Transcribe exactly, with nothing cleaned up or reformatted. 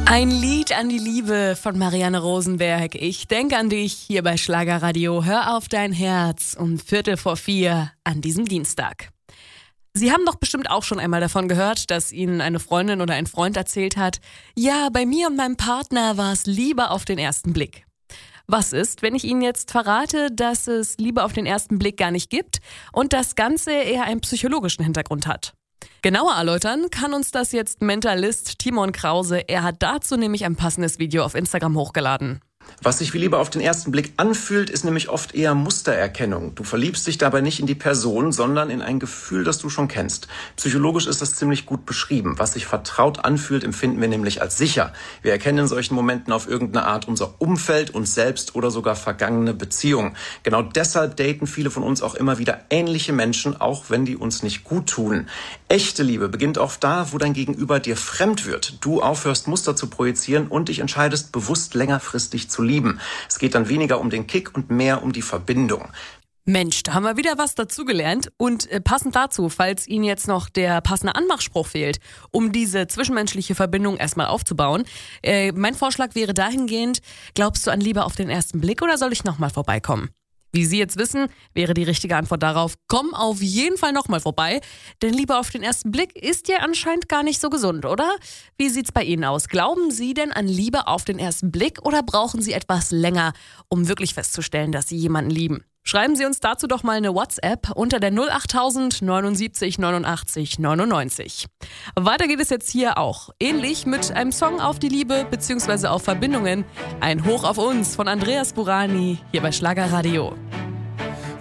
Ein Lied an die Liebe von Marianne Rosenberg. Ich denke an dich hier bei Schlagerradio. Hör auf dein Herz um Viertel vor vier an diesem Dienstag. Sie haben doch bestimmt auch schon einmal davon gehört, dass Ihnen eine Freundin oder ein Freund erzählt hat, ja, bei mir und meinem Partner war es Liebe auf den ersten Blick. Was ist, wenn ich Ihnen jetzt verrate, dass es Liebe auf den ersten Blick gar nicht gibt und das Ganze eher einen psychologischen Hintergrund hat? Genauer erläutern kann uns das jetzt Mentalist Timon Krause. Er hat dazu nämlich ein passendes Video auf Instagram hochgeladen. Was sich wie Liebe auf den ersten Blick anfühlt, ist nämlich oft eher Mustererkennung. Du verliebst dich dabei nicht in die Person, sondern in ein Gefühl, das du schon kennst. Psychologisch ist das ziemlich gut beschrieben. Was sich vertraut anfühlt, empfinden wir nämlich als sicher. Wir erkennen in solchen Momenten auf irgendeine Art unser Umfeld, uns selbst oder sogar vergangene Beziehungen. Genau deshalb daten viele von uns auch immer wieder ähnliche Menschen, auch wenn die uns nicht gut tun. Echte Liebe beginnt oft da, wo dein Gegenüber dir fremd wird. Du aufhörst, Muster zu projizieren und dich entscheidest, bewusst längerfristig zu lieben. Es geht dann weniger um den Kick und mehr um die Verbindung. Mensch, da haben wir wieder was dazugelernt. Und äh, passend dazu, falls Ihnen jetzt noch der passende Anmachspruch fehlt, um diese zwischenmenschliche Verbindung erstmal aufzubauen, äh, mein Vorschlag wäre dahingehend, glaubst du an Liebe auf den ersten Blick oder soll ich nochmal vorbeikommen? Wie Sie jetzt wissen, wäre die richtige Antwort darauf, komm auf jeden Fall nochmal vorbei, denn Liebe auf den ersten Blick ist ja anscheinend gar nicht so gesund, oder? Wie sieht's bei Ihnen aus? Glauben Sie denn an Liebe auf den ersten Blick oder brauchen Sie etwas länger, um wirklich festzustellen, dass Sie jemanden lieben? Schreiben Sie uns dazu doch mal eine WhatsApp unter der null achttausend neunundsiebzig neunundachtzig neunundneunzig. Weiter geht es jetzt hier auch. Ähnlich mit einem Song auf die Liebe bzw. auf Verbindungen. Ein Hoch auf uns von Andreas Burani hier bei Schlagerradio.